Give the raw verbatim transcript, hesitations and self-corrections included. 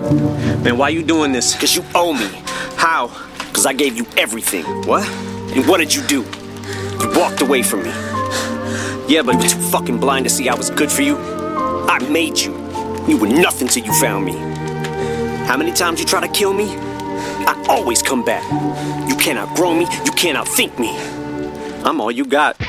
Man, why you doing this? Cause you owe me. How? Cause I gave you everything. What? And what did you do? You walked away from me. Yeah, but You were too fucking blind to see I was good for you. I made you. You were nothing till you found me. How many times you try to kill me? I always come back. You cannot grow me, you cannot think me. I'm all you got.